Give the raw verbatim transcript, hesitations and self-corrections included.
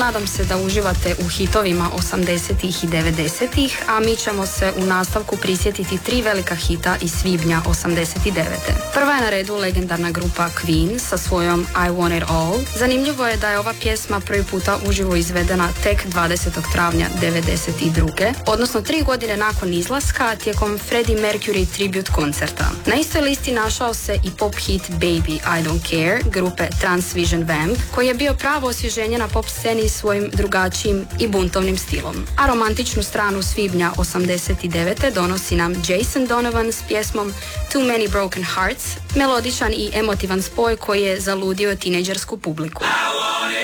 nadam se da uživate u hitovima osamdesetih i devedesetih, a mi ćemo se u nastavku prisjetiti tri velika hita iz svibnja osamdeset devete. Prva je na redu legendarna grupa Queen sa svojom I Want It All. Zanimljivo je da je ova pjesma prvi puta uživo izvedena tek dvadesetog travnja devedeset druge. odnosno tri godine nakon izlaska tijekom Freddie Mercury tribute koncerta. Na istoj listi našao se i pop hit Baby I Don't Care grupe Transvision Vamp, koji je bio pravo osvježenje na pop sceni svojim drugačijim i buntovnim stilom. A romantičnu stranu svibnja osamdeset devete donosi nam Jason Donovan s pjesmom Too Many Broken Hearts, melodičan i emotivan spoj koji je zaludio tinejdžersku publiku. I want it.